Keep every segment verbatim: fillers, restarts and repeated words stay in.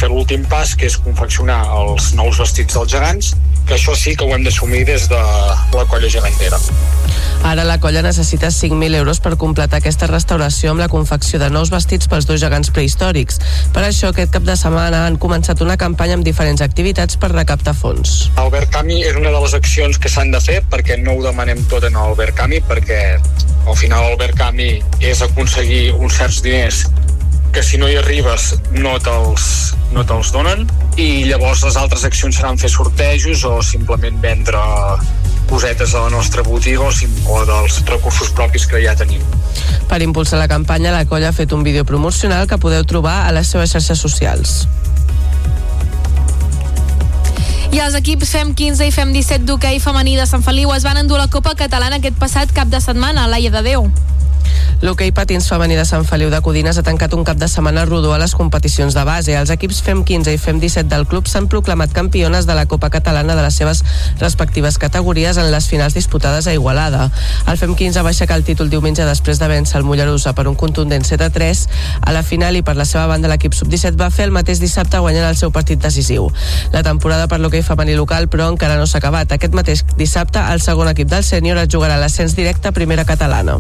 fer l'últim pas, que és confeccionar els nous vestits dels gegants, que això sí que ho hem d'assumir des de la colla gegantera. Ara la colla necessita cinc mil euros per completar aquesta restauració amb la confecció de nous vestits pels dos gegants prehistòrics. Per això, aquest cap de setmana han començat una campanya amb diferents activitats per recaptar fons. Albert Camus és una de les accions que s'han de fer, perquè no ho demanem tot en Albert Camus, perquè al final Albert Camus és aconseguir uns certs diners que si no hi arribes no te'ls, no te'ls donen, i llavors les altres accions seran fer sortejos o simplement vendre cosetes a la nostra botiga o, sim, o dels recursos propis que ja tenim. Per impulsar la campanya, la colla ha fet un vídeo promocional que podeu trobar a les seves xarxes socials. I els equips Fem quinze i Fem disset d'hoquei femení de Sant Feliu es van endur la Copa Catalana aquest passat cap de setmana a l'Aia de Déu. L'hoquei patins femení de Sant Feliu de Codines ha tancat un cap de setmana rodó a les competicions de base. Els equips Fem quinze i Fem disset del club s'han proclamat campiones de la Copa Catalana de les seves respectives categories en les finals disputades a Igualada. El Fem quinze va aixecar el títol diumenge després de vèncer el Mollerussa per un contundent set a tres a la final, i per la seva banda l'equip sub disset va fer el mateix dissabte guanyant el seu partit decisiu. La temporada per l'hoquei femení local, però, encara no s'ha acabat. Aquest mateix dissabte el segon equip del sènior es jugarà l'ascens directe a primera catalana.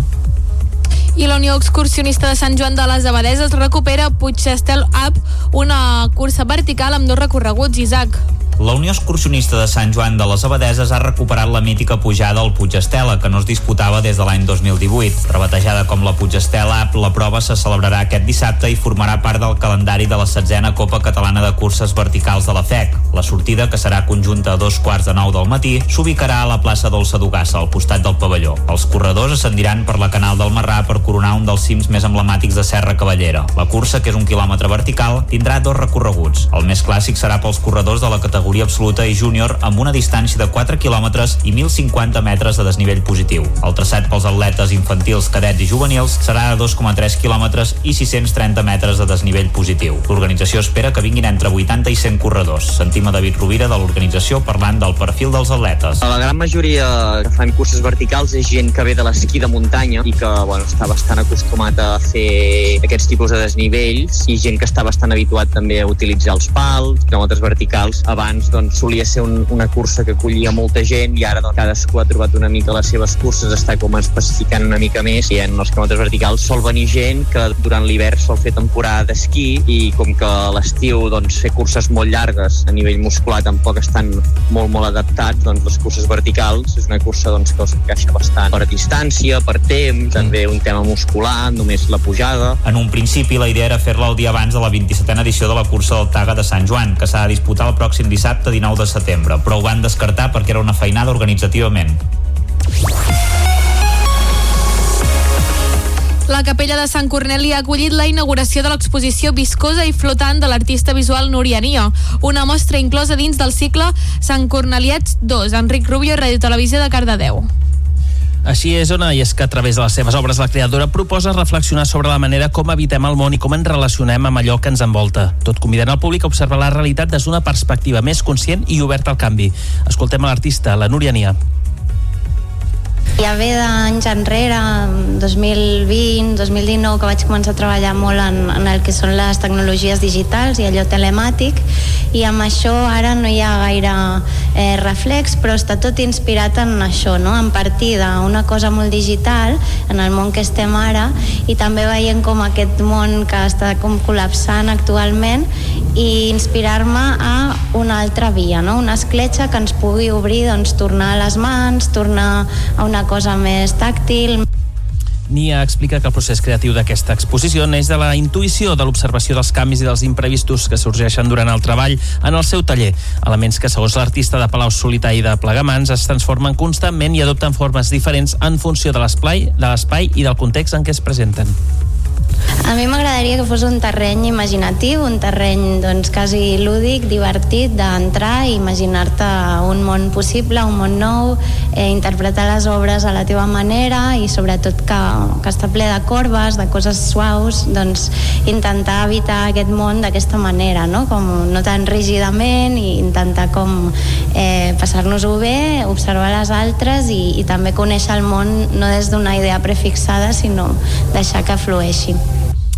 I la Unió Excursionista de Sant Joan de les Abadeses recupera Puigcestel Up, una cursa vertical amb dos recorreguts, Isaac. La Unió Excursionista de Sant Joan de les Abadeses ha recuperat la mítica pujada al Puig Estela, que no es disputava des de l'any dos mil divuit. Rebatejada com la Puig Estela Up, la prova se celebrarà aquest dissabte i formarà part del calendari de la setzena Copa Catalana de Curses Verticals de la F E C. La sortida, que serà conjunta a dos quarts de nou del matí, s'ubicarà a la plaça Dolça d'Ugassa, al costat del pavelló. Els corredors ascendiran per la Canal del Marrà per coronar un dels cims més emblemàtics de Serra Cavallera. La cursa, que és un quilòmetre vertical, tindrà dos recorreguts. El més clàssic serà pels corredors de la categoria absoluta i júnior, amb una distància de quatre quilòmetres i mil cinquanta metres de desnivell positiu. El traçat pels atletes infantils, cadets i juvenils serà de dos coma tres quilòmetres i sis-cents trenta metres de desnivell positiu. L'organització espera que vinguin entre vuitanta i cent corredors. Sentim a David Rovira de l'organització parlant del perfil dels atletes. La gran majoria que fan curses verticals és gent que ve de l'esquí de muntanya i que, bueno, està bastant acostumat a fer aquests tipus de desnivells, i gent que està bastant habituat també a utilitzar els pals, quilòmetres verticals. Abans doncs, solia ser un, una cursa que acollia molta gent, i ara doncs, cadascú ha trobat una mica les seves curses, està com especificant una mica més, i en els quilòmetres verticals sol venir gent que durant l'hivern sol fer temporada d'esquí, i com que a l'estiu doncs, fer curses molt llargues a nivell muscular tampoc estan molt molt adaptats, doncs les curses verticals és una cursa doncs, que els encaixa bastant per distància, per temps, també un tema muscular, només la pujada. En un principi la idea era fer-la el dia abans de la vint-i-setena edició de la cursa del Taga de Sant Joan, que s'ha de disputar el pròxim dissabte dinou de setembre, però ho van descartar perquè era una feinada organitzativament. La Capella de Sant Corneli ha acollit la inauguració de l'exposició Viscosa i Flotant de l'artista visual Núria Nia, una mostra inclosa dins del cicle Sant Corneliets dos. Enric Rubio, Ràdio Televisió de Cardedeu. Així és, Ona, i és que a través de les seves obres la creadora proposa reflexionar sobre la manera com habitem el món i com ens relacionem amb allò que ens envolta, tot convidant el públic a observar la realitat des d'una perspectiva més conscient i oberta al canvi. Escoltem a l'artista, la Núria Nia. Ja ve d'anys enrere, dos mil vint, dos mil dinou, que vaig començar a treballar molt en, en el que són les tecnologies digitals i allò telemàtic, i amb això ara no hi ha gaire eh, reflex, però està tot inspirat en això, no? En partir d'una cosa molt digital, en el món que estem ara, i també veient com aquest món que està com col·lapsant actualment, i inspirar-me a una altra via, no? Una escletxa que ens pugui obrir, doncs, tornar a les mans, tornar a una cosa més tàctil. Nia explica que el procés creatiu d'aquesta exposició neix de la intuïció, de l'observació dels canvis i dels imprevistos que sorgeixen durant el treball en el seu taller. Elements que, segons l'artista de Palau-solità i de Plegamans, es transformen constantment i adopten formes diferents en funció de l'espai, de l'espai i del context en què es presenten. A mi m'agradaria que fos un terreny imaginatiu, un terreny doncs, quasi lúdic, divertit, d'entrar i imaginar-te un món possible, un món nou, eh, interpretar les obres a la teva manera, i sobretot que, que està ple de corbes, de coses suaus, doncs intentar habitar aquest món d'aquesta manera, no? Com no tan rígidament, i intentar com eh, passar-nos-ho bé, observar les altres, i, i també conèixer el món no des d'una idea prefixada, sinó deixar que flueixi.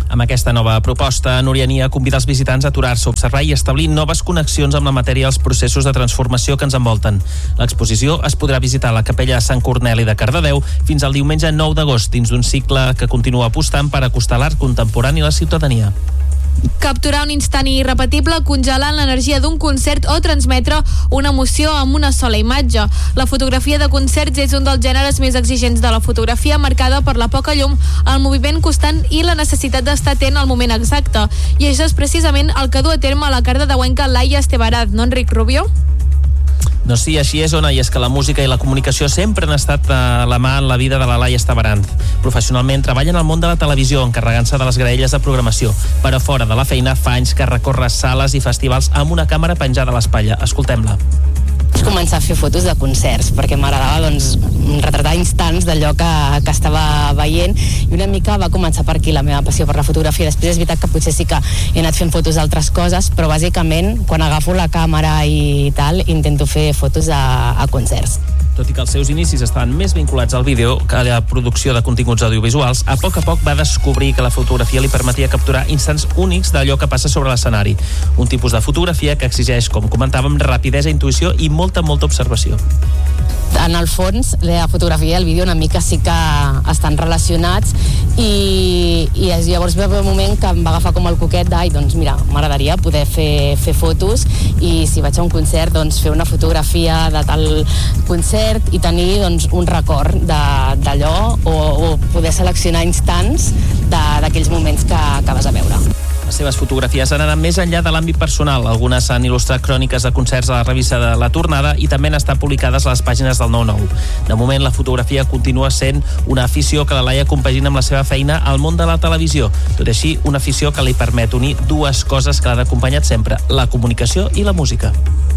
Amb aquesta nova proposta, Núria Nia convida els visitants a aturar-se, observar i establir noves connexions amb la matèria i els processos de transformació que ens envolten. L'exposició es podrà visitar a la capella de Sant Corneli de Cardedeu fins al diumenge nou d'agost, dins d'un cicle que continua apostant per acostar l'art contemporani a la ciutadania. Capturar un instant irrepetible congelant l'energia d'un concert o transmetre una emoció amb una sola imatge. La fotografia de concerts és un dels gèneres més exigents de la fotografia, marcada per la poca llum, el moviment constant i la necessitat d'estar atent al moment exacte. I això és precisament el que du a terme la cardedeuenca Laia Estebaraz, no, Enric Rubio? No, sí, així és, Ona, i és que la música i la comunicació sempre han estat a la mà en la vida de la Laia Estebaraz. Professionalment treballa en el món de la televisió, encarregant-se de les graelles de programació. Però fora de la feina fa anys que recorre sales i festivals amb una càmera penjada a l'espatlla. Escoltem-la. Vaig començar a fer fotos de concerts perquè m'agradava doncs, retratar instants d'allò que, que estava veient, i una mica va començar per aquí la meva passió per la fotografia. Després és veritat que potser sí que he anat fent fotos d'altres coses, però bàsicament quan agafo la càmera i tal intento fer fotos a, a concerts. Tot i que els seus inicis estaven més vinculats al vídeo que a la producció de continguts audiovisuals, a poc a poc va descobrir que la fotografia li permetia capturar instants únics d'allò que passa sobre l'escenari. Un tipus de fotografia que exigeix, com comentàvem, rapidesa, intuïció i molta, molta observació. En el fons, la fotografia i el vídeo una mica sí que estan relacionats, i, i llavors va haver un moment que em va agafar com el coquet d'ai, doncs mira, m'agradaria poder fer, fer fotos, i si vaig a un concert, doncs fer una fotografia de tal concert i tenir doncs, un record d'allò, o, o poder seleccionar instants d'aquells moments que, que vas a veure. Les seves fotografies han anat més enllà de l'àmbit personal. Algunes han il·lustrat cròniques de concerts a la revista de La Tornada i també han estat publicades a les pàgines del nou nou. De moment, la fotografia continua sent una afició que la Laia compagina amb la seva feina al món de la televisió. Tot així, una afició que li permet unir dues coses que l'han acompanyat sempre, la comunicació i la música.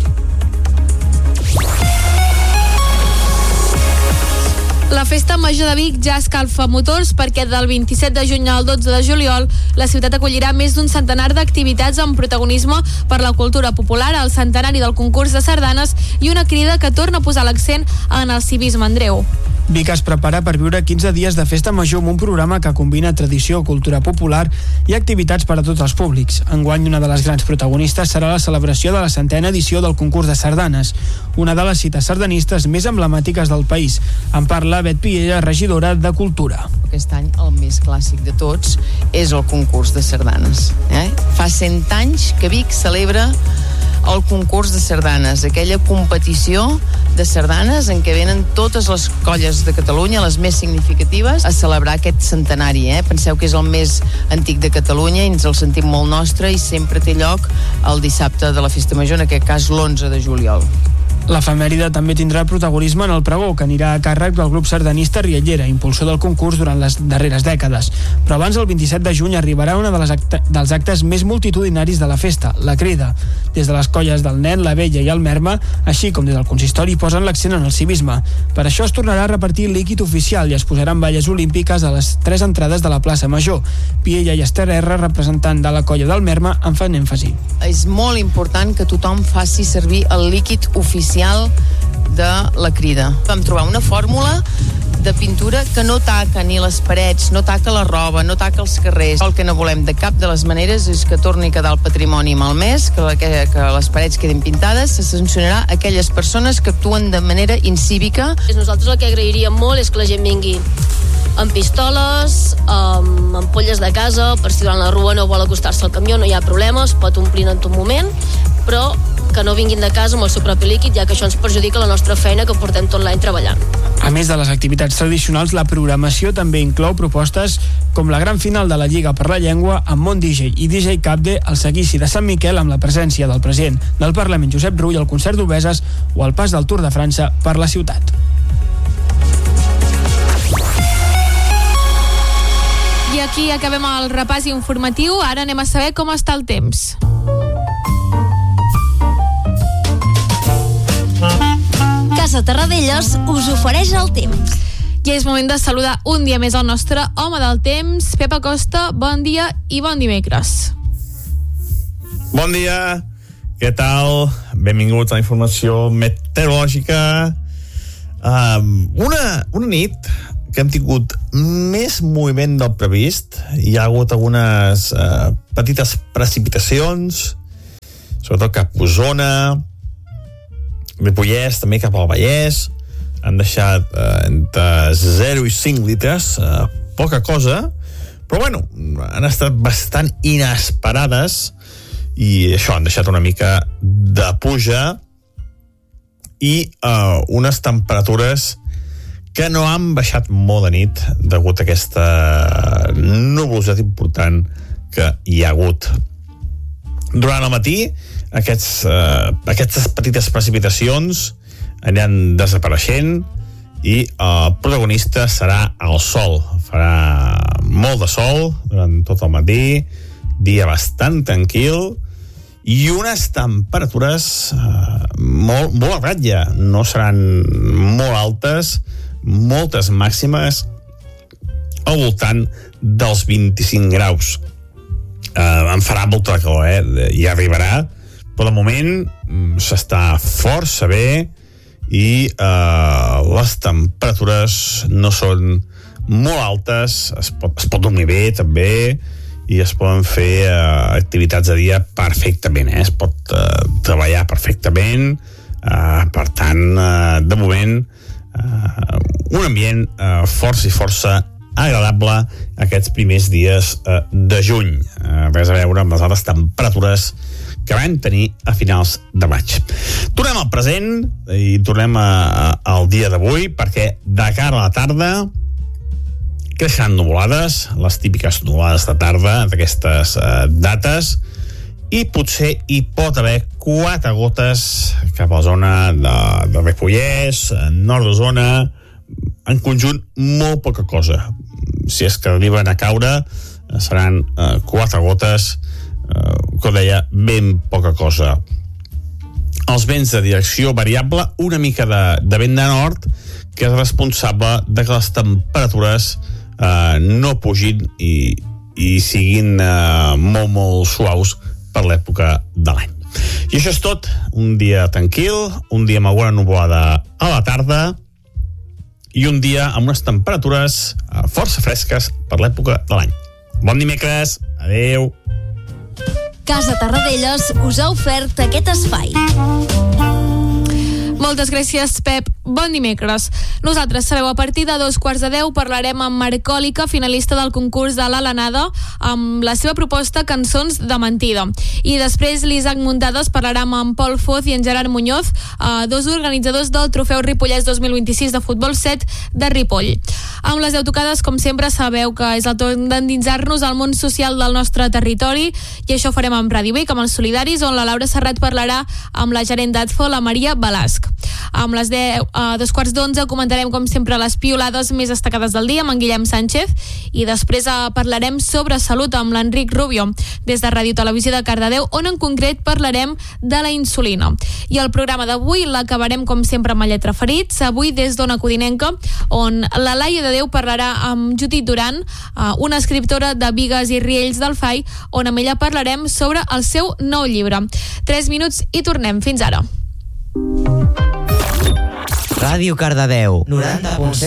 La Festa Major de Vic ja escalfa motors perquè del vint-i-set de juny al dotze de juliol la ciutat acollirà més d'un centenar d'activitats amb protagonisme per la cultura popular, el centenari del concurs de sardanes i una crida que torna a posar l'accent en el civisme. Andreu. Vic es prepara per viure quinze dies de festa major amb un programa que combina tradició, cultura popular i activitats per a tots els públics. Enguany, una de les grans protagonistes serà la celebració de la centena edició del concurs de sardanes, una de les cites sardanistes més emblemàtiques del país. En parla Bet Piella, regidora de Cultura. Aquest any el més clàssic de tots és el concurs de sardanes. Eh? Fa cent anys que Vic celebra el concurs de sardanes, aquella competició de sardanes en què venen totes les colles de Catalunya, les més significatives, a celebrar aquest centenari. Eh? Penseu que és el més antic de Catalunya i ens el sentim molt nostre, i sempre té lloc el dissabte de la Festa Major, en aquest cas l'onze de juliol. L'efemèride també tindrà protagonisme en el pregó, que anirà a càrrec del grup sardanista Riellera, impulsor del concurs durant les darreres dècades. Però abans, el vint-i-set de juny, arribarà una de les acte, dels actes més multitudinaris de la festa, la crida. Des de les colles del Nen, la Vella i el Merma, així com des del consistori, posen l'accent en el civisme. Per això es tornarà a repartir líquid oficial i es posaran valles olímpiques a les tres entrades de la plaça Major. Piella i Esther R, representant de la colla del Merma, en fan èmfasi. És molt important que tothom faci servir el líquid oficial de la crida. Vam trobar una fórmula de pintura que no taca ni les parets, no taca la roba, no taca els carrers. El que no volem de cap de les maneres és que torni a quedar el patrimoni malmès, que, que, que les parets quedin pintades. Se sancionarà aquelles persones que actuen de manera incívica. Nosaltres el que agrairíem molt és que la gent vingui amb pistoles, amb ampolles de casa, per si durant la rua no vol acostar-se al camió, no hi ha problema, es pot omplir en tot moment, però que no vinguin de casa amb el seu propi líquid, ja que això ens perjudica la nostra feina que portem tot l'any treballant. A més de les activitats tradicionals, la programació també inclou propostes com la gran final de la Lliga per la Llengua amb Mont D J i D J Capde, el seguici de Sant Miquel amb la presència del president del Parlament Josep Rull, el concert d'Obeses o el pas del Tour de França per la ciutat. I aquí acabem el repàs informatiu. Ara anem a saber com està el temps. Casa Terradellos us ofereix el temps. I és moment de saludar un dia més el nostre home del temps, Pep Acosta. Bon dia i bon dimecres. Bon dia, què tal? Benvinguts a la informació meteorològica. Um, una, una nit que hem tingut més moviment del previst. Hi ha hagut algunes eh, petites precipitacions, sobretot cap a Osona, Ripollès, també cap al Vallès. Han deixat eh, entre zero i cinc litres, eh, poca cosa, però bueno, han estat bastant inesperades i això, han deixat una mica de puja i eh, unes temperatures que no han baixat molt de nit degut a aquesta nuvolositat important que hi ha hagut. Durant el matí, aquests, eh, aquestes petites precipitacions aniran desapareixent i el protagonista serà el sol. Farà molt de sol durant tot el matí, dia bastant tranquil i unes temperatures eh, molt, molt a ratlla. No seran molt altes, moltes màximes al voltant dels vint-i-cinc graus. Eh, en farà molta calor, eh? Ja arribarà, però de moment s'està força bé i eh, les temperatures no són molt altes, es pot, es pot dormir bé també i es poden fer eh, activitats de dia perfectament, eh? Es pot eh, treballar perfectament, eh, per tant, eh, de moment Uh, un ambient uh, força i força agradable aquests primers dies uh, de juny, uh, res a veure amb les altres temperatures que vam tenir a finals de maig. Tornem al present i tornem a, a, al dia d'avui, perquè de cara a la tarda creixeran nuvolades, les típiques nuvolades de tarda d'aquestes uh, dates, i potser hi pot haver quatre gotes cap a la zona de, de Ripollès, nord d'Osona, en conjunt molt poca cosa. Si és que arriben a caure, seran eh, quatre gotes, eh, com deia, ben poca cosa. Els vents de direcció variable, una mica de, de vent de nord, que és responsable de que les temperatures eh, no pugin i, i siguin eh, molt, molt suaus per l'època de l'any. I això és tot, un dia tranquil, un dia amb alguna nuvolada a la tarda i un dia amb unes temperatures força fresques per l'època de l'any. Bon dimecres, adeu. Casa Tarradellas us ha ofert aquest espai. Moltes gràcies, Pep. Bon dimecres. Nosaltres, sabeu, a partir de dos quarts de deu parlarem amb Marcòlica, finalista del concurs de l'Alanada, amb la seva proposta Cançons de mentida. I després l'Isaac Muntades parlarà amb en Pol Foz i en Gerard Muñoz, eh, dos organitzadors del Trofeu Ripollès dos mil vint-i-sis de futbol set de Ripoll. Amb les deu tocades, com sempre, sabeu que és el torn d'endinsar-nos al món social del nostre territori, i això ho farem amb Ràdio Vic, amb els solidaris, on la Laura Serrat parlarà amb la gerent d'Adfo, la Maria Balasc. Amb les deu, a dos quarts d'onze comentarem com sempre les piolades més destacades del dia amb en Guillem Sánchez, i després eh, parlarem sobre salut amb l'Enric Rubio des de Ràdio Televisió de Cardedeu, on en concret parlarem de la insulina. I el programa d'avui l'acabarem com sempre amb Lletra Ferits, avui des d'Ona Codinenca, on la Laia de Déu parlarà amb Judit Duran, eh, una escriptora de Bigues i Riells del Fai, on amb ella parlarem sobre el seu nou llibre. Tres minuts i tornem. Fins ara. Ràdio Cardedeu, noranta punt set.